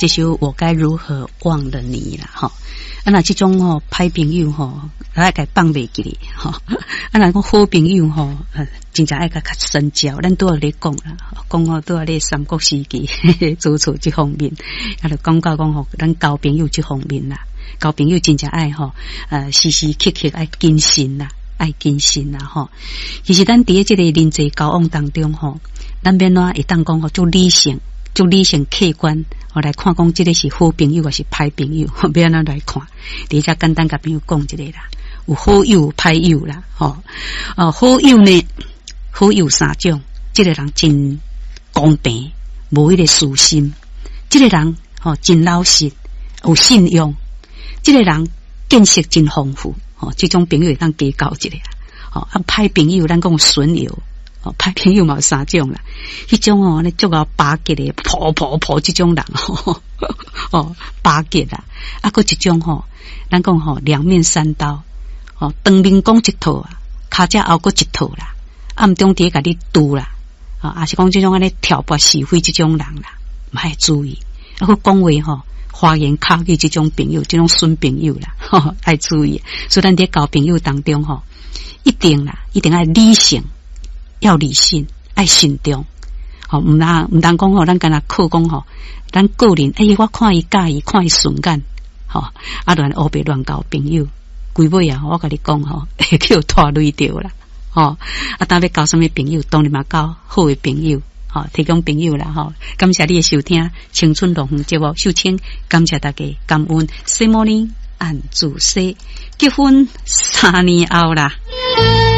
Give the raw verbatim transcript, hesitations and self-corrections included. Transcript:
这首我该如何忘了你啦哈。啊那这种吼歹朋友吼，爱甲放袂记哩吼。啊那讲好朋友吼，呃，真正爱甲较深交。咱拄有咧讲啦，讲吼拄有咧三国时期做错这方面，啊，就讲到讲吼，咱交朋友这方面啦，交朋友真正爱吼，呃，时时刻刻爱谨慎啦，爱谨慎啦吼。其实咱伫咧这个人际交往当中吼，咱免哪会当讲吼做理性。就理性客观，我来看讲这个是好朋友还是歹朋友，不要那来看。第一下简单甲朋友讲这个啦，有好友歹友啦，吼、哦，好友呢，好友三种，这个人真公平，无迄个私心，这个人吼、哦、真老实，有信用，这个人见识真丰富，吼、哦，这种朋友会当加交一个，吼、哦，啊歹朋友咱讲损友。哦，歹朋友嘛有三种啦，迄种哦，咧足够巴结的，婆婆婆这种人吼，哦巴结啦，啊，搁一种吼，咱讲吼两面三刀，哦，当面讲一套啊，骹只后搁一套啦，暗中伫甲你拄啦，啊，也是讲这种安尼挑拨是非这种人啦，嘛要注意，啊，搁讲话吼，花言巧语这种朋友，这种损朋友啦，吼，要注意，所以咱伫交朋友当中吼，一定啦，一定要理性。要理性，爱慎重，吼、哦，毋通毋通讲吼，咱干那靠讲吼，咱个人，哎、欸，我看伊介意，看伊顺眼，吼、哦，啊，乱黑白乱交朋友，规尾啊，我甲你讲吼，会叫拖累掉啦，吼、哦，啊，当要交什么朋友，当然嘛交好的朋友，吼、哦，提供朋友啦，吼、哦，感谢你的收听，青春龙凤节目，秀清，感谢大家，感恩，西摩尼按主说，结婚三年后啦。